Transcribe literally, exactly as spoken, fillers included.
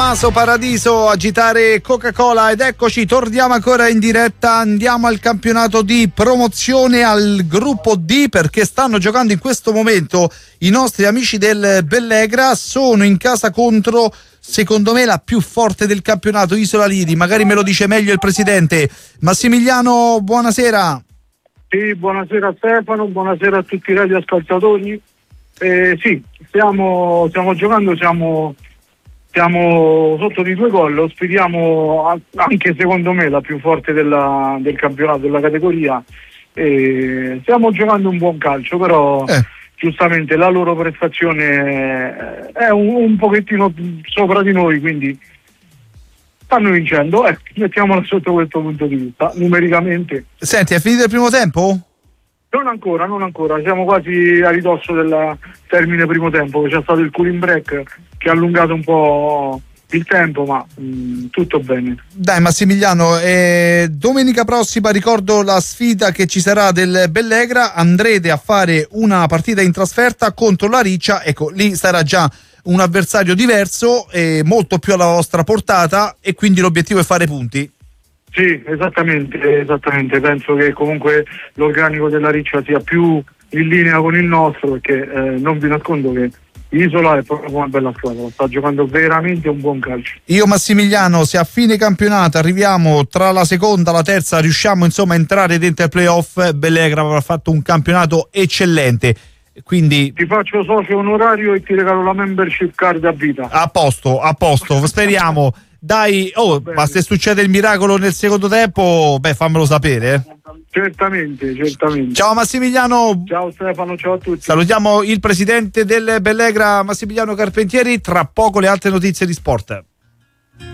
Tommaso Paradiso, agitare Coca-Cola, ed eccoci, torniamo ancora in diretta, andiamo al campionato di promozione, al gruppo D, perché stanno giocando in questo momento i nostri amici del Bellegra, sono in casa contro, secondo me, la più forte del campionato, Isola Liri, magari me lo dice meglio il presidente. Massimiliano, buonasera. Sì, buonasera Stefano, buonasera a tutti i radioascoltatori. Eh, sì, stiamo, stiamo giocando, siamo... Siamo sotto di due gol, ospitiamo anche secondo me la più forte della, del campionato, della categoria. E stiamo giocando un buon calcio, però eh. giustamente la loro prestazione è un, un pochettino sopra di noi, quindi stanno vincendo, eh, mettiamola sotto questo punto di vista, numericamente. Senti, è finito il primo tempo? Non ancora, non ancora, siamo quasi a ridosso del termine primo tempo, c'è stato il cooling break che ha allungato un po' il tempo, ma mh, tutto bene. Dai Massimiliano, eh, domenica prossima, ricordo la sfida che ci sarà del Bellegra, andrete a fare una partita in trasferta contro la Riccia, ecco, lì sarà già un avversario diverso, eh, molto più alla vostra portata, e quindi l'obiettivo è fare punti. Sì, esattamente, esattamente. Penso che comunque l'organico della Riccia sia più in linea con il nostro, perché eh, non vi nascondo che Isola è proprio una bella squadra, sta giocando veramente un buon calcio. Io Massimiliano, se a fine campionato arriviamo tra la seconda e la terza, riusciamo insomma a entrare dentro il playoff, Bellegra avrà fatto un campionato eccellente. Quindi ti faccio socio onorario e ti regalo la membership card a vita. A posto, a posto, speriamo. Dai, oh, ma se succede il miracolo nel secondo tempo, beh, fammelo sapere. Eh. Certamente, certamente. Ciao Massimiliano. Ciao Stefano, ciao a tutti. Salutiamo il presidente del Bellegra, Massimiliano Carpentieri. Tra poco le altre notizie di sport.